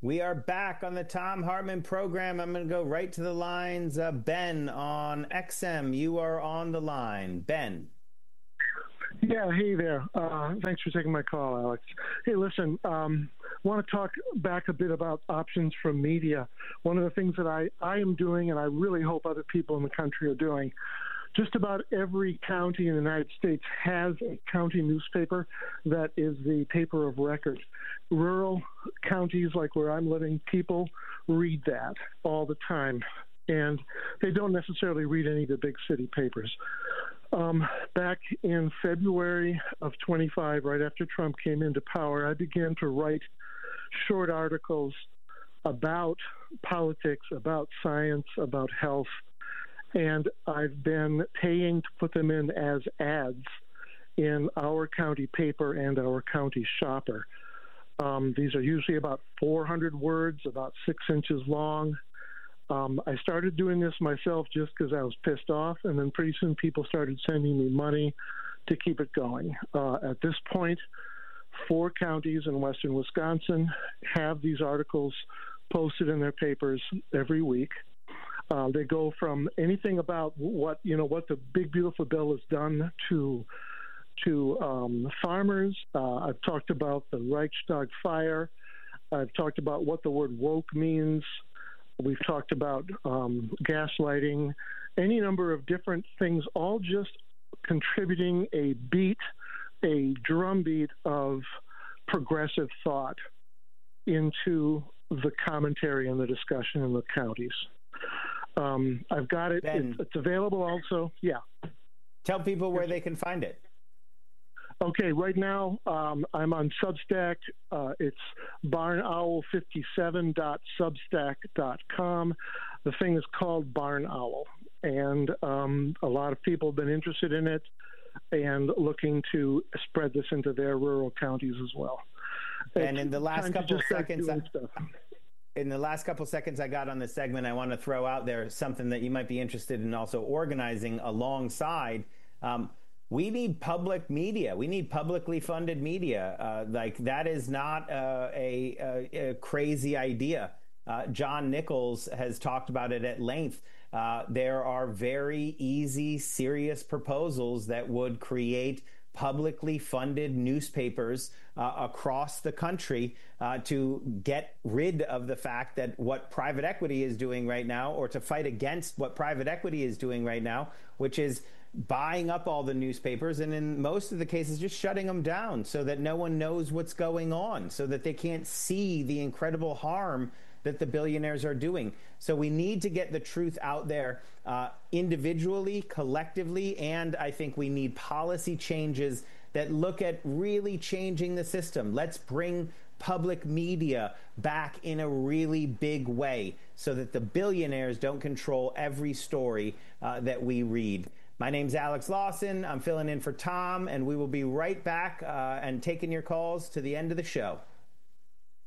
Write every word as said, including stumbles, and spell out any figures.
We are back on the Thom Hartmann program. I'm going to go right to the lines. Uh, Ben on X M, you are on the line. Ben. Yeah, hey there. Uh, thanks for taking my call, Alex. Hey, listen, um, want to talk back a bit about options from media. One of the things that I, I am doing, and I really hope other people in the country are doing, just about every county in the United States has a county newspaper that is the paper of record. Rural counties like where I'm living, people read that all the time, and they don't necessarily read any of the big city papers. Um, back in February of twenty-five, right after Trump came into power, I began to write short articles about politics, about science, about health, and I've been paying to put them in as ads in our county paper and our county shopper. Um, these are usually about four hundred words, about six inches long. Um, I started doing this myself just because I was pissed off, and then pretty soon people started sending me money to keep it going. Uh, at this point, four counties in western Wisconsin have these articles posted in their papers every week. Uh, they go from anything about what you know what the big beautiful bill has done to to um, farmers. Uh, I've talked about the Reichstag fire. I've talked about what the word woke means. We've talked about um, gaslighting, any number of different things, all just contributing a beat, a drumbeat of progressive thought into the commentary and the discussion in the counties. Um, I've got it. Ben, it's, it's available also. Yeah. Tell people where they can find it. Okay, right now um, I'm on Substack. Uh, it's barn owl fifty-seven dot substack dot com. The thing is called Barn Owl, and um, a lot of people have been interested in it and looking to spread this into their rural counties as well. And it's in the last couple of seconds, I, stuff. in the last couple seconds I got on this segment, I want to throw out there something that you might be interested in also organizing alongside. Um, We need public media. We need publicly funded media. Uh, like that is not uh, a, a, a crazy idea. Uh, John Nichols has talked about it at length. Uh, there are very easy, serious proposals that would create publicly funded newspapers uh, across the country uh, to get rid of the fact that what private equity is doing right now, or to fight against what private equity is doing right now, which is buying up all the newspapers and in most of the cases just shutting them down so that no one knows what's going on, so that they can't see the incredible harm that the billionaires are doing. So we need to get the truth out there uh, individually, collectively, and I think we need policy changes that look at really changing the system. Let's bring public media back in a really big way so that the billionaires don't control every story uh, that we read. My name's Alex Lawson. I'm filling in for Tom, and we will be right back uh, and taking your calls to the end of the show.